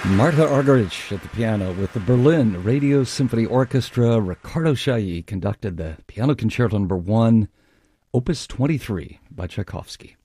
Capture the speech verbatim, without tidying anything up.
Martha Argerich at the piano with the Berlin Radio Symphony Orchestra. Riccardo Chailly conducted the Piano Concerto Number one, Opus twenty-three by Tchaikovsky.